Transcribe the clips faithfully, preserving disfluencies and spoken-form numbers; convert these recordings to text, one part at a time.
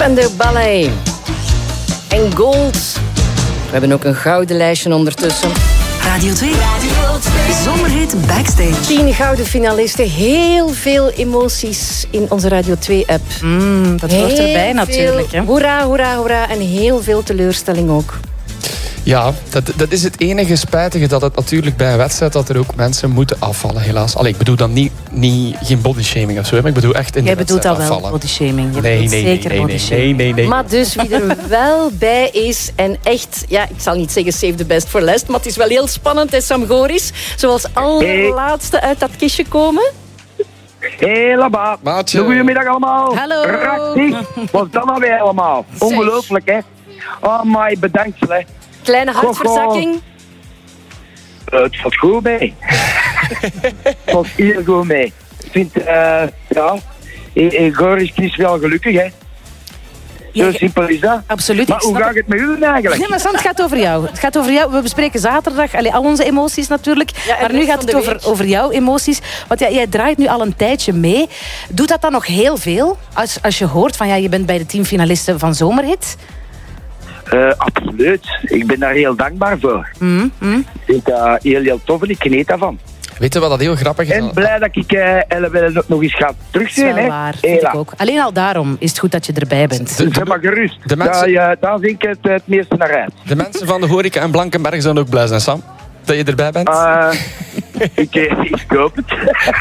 Spandau Ballet. En gold. We hebben ook een gouden lijstje ondertussen. Radio twee. Radio twee. Zomerhit Backstage. Tien gouden finalisten. Heel veel emoties in onze Radio twee-app. Mm, dat hoort erbij natuurlijk. Hè. Hoera, hoera, hoera. En heel veel teleurstelling ook. Ja, dat, dat is het enige spijtige, dat het natuurlijk bij een wedstrijd dat er ook mensen moeten afvallen, helaas. Allee, ik bedoel dan niet, niet geen bodyshaming of zo, maar ik bedoel echt in Jij de bedoelt wedstrijd al wel afvallen. bodyshaming. Je Nee, bedoelt nee, zeker nee, nee, bodyshaming. nee, nee, nee. Maar dus wie er wel bij is en echt, ja, ik zal niet zeggen save the best for last, maar het is wel heel spannend, hè, Sam Goris. Zoals allerlaatste uit dat kistje komen. Hé, Laba. Maatje. Goedemiddag allemaal. Hallo. Prachtig. Wat dan nou weer allemaal? Ongelooflijk, hè? Oh, my, bedankt, hè. Kleine hartverzakking. Uh, het valt goed mee. Het valt heel goed mee. Ik vind, uh, ja, Goris is wel gelukkig, hè. Zo Ja, simpel is dat. absoluut. Maar ik hoe snap gaat het met jullie eigenlijk? Nee, maar Sam, het gaat over jou. Het gaat over jou. We bespreken zaterdag allee, al onze emoties natuurlijk. Ja, en maar de nu rest gaat van het de over, week. over jouw emoties. Want ja, jij draait nu al een tijdje mee. Doet dat dan nog heel veel? Als, als je hoort van ja, je bent bij de teamfinalisten van Zomerhit. Uh, absoluut. Ik ben daar heel dankbaar voor. Mm, mm. Ik vind dat heel, heel tof en ik geniet daarvan. Weet je wat dat heel grappig is? En blij dat ik uh, Ellen nog eens ga Dat terugzien, is wel hè. waar, vind Hela. ik ook. Alleen al daarom is het goed dat je erbij bent. De- Zeg maar gerust. de mensen- Daar, ja, daar zie ik het, het meeste naar uit. De mensen van de horeca en Blankenberg zijn ook blij zijn, Sam. Dat je erbij bent. Uh, ik, eh, ik koop het.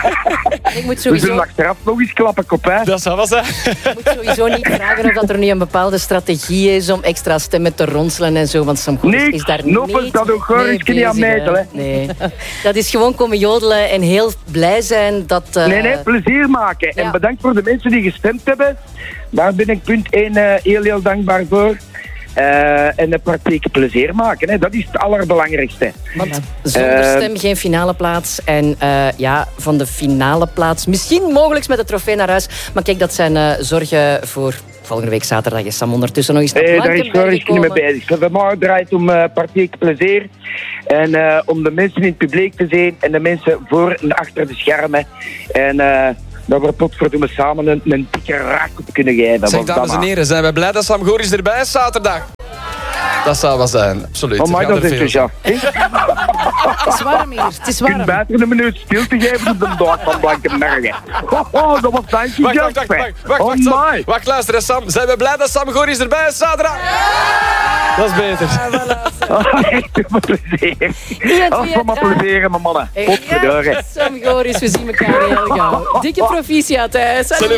Ik moet We sowieso, zullen achteraf nog eens klappen, kop, hè. Dat zou wel zijn. ik moet sowieso niet vragen of dat er nu een bepaalde strategie is om extra stemmen te ronselen en zo, want Sam Goris Niks. is daar Noppes, niet dat ook gewoon mee eens niet aan bezig, meten, hè. Nee. Dat is gewoon komen jodelen en heel blij zijn dat... uh, Nee, nee, plezier maken. ja. En bedankt voor de mensen die gestemd hebben. Daar ben ik punt één uh, heel, heel dankbaar voor. Uh, en een praktiek plezier maken, hè. Dat is het allerbelangrijkste. Want zonder Eh, stem geen finale plaats. En uh, ja, van de finale plaats misschien mogelijk met de trofee naar huis. Maar kijk, dat zijn uh, zorgen voor volgende week zaterdag. Is Sam ondertussen nog eens naar Hey, daar is Blankenberg Goris niet mee gekomen. bezig. De morgen draait om uh, praktiek plezier. En uh, om de mensen in het publiek te zien. En de mensen voor en achter de schermen. En uh, dat we potverdomme samen een, een dikke raak op kunnen geven. Zeg, Want dames dan en heren, zijn wij blij dat Sam Goris erbij is zaterdag? Dat zou wel zijn, absoluut. Oh, Er maar gaan dat er is veel dus ja. Het is warm hier. Het is Je kunt warm. beter een minuut stilte geven op de dag van Blankenbergen. Oh, oh, dat was dankje. Wacht, wacht, wacht, wacht, wacht, Oh, wacht, Sam. my. Wacht, luister eens, Sam. Zijn we blij dat Sam Goris erbij is zaterdag? Dat is beter. Oh, echt een plezier. Oh, van mijn plezier, mijn mannen. Potverdorie. Sam Goris, we zien elkaar heel gauw. Dikke proficiat, hè. Salut.